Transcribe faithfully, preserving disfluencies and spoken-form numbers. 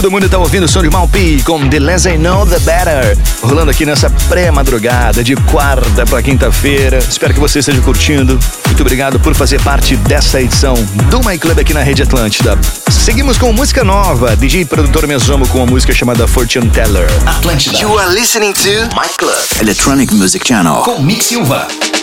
Todo mundo tá ouvindo o som de Malpi com The Less I Know The Better, rolando aqui nessa pré-madrugada de quarta pra quinta-feira. Espero que você esteja curtindo. Muito obrigado por fazer parte dessa edição do My Club aqui na Rede Atlântida. Seguimos com música nova, D J e produtor Mesomo com uma música chamada Fortune Teller. Atlântida. You are listening to My Club Electronic Music Channel com Mick Silva.